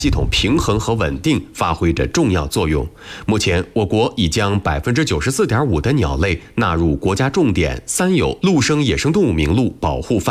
系统平衡和稳定发挥着重要作用。目前，我国已将94.5%的鸟类纳入国家重点三有陆生野生动物名录保护范围。